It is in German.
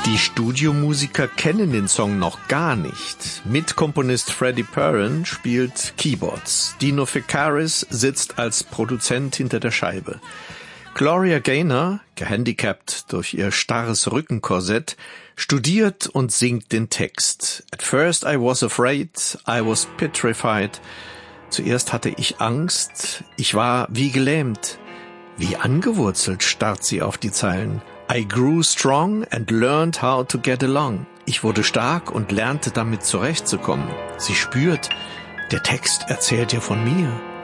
Die Studiomusiker kennen den Song noch gar nicht. Mitkomponist Freddie Perren spielt Keyboards. Dino Fekaris sitzt als Produzent hinter der Scheibe. Gloria Gaynor, gehandicapt durch ihr starres Rückenkorsett, studiert und singt den Text. At first I was afraid, I was petrified. Zuerst hatte ich Angst, ich war wie gelähmt. Wie angewurzelt starrt sie auf die Zeilen. I grew strong and learned how to get along. Ich wurde stark und lernte damit zurechtzukommen. Sie spürt, der Text erzählt ihr von mir.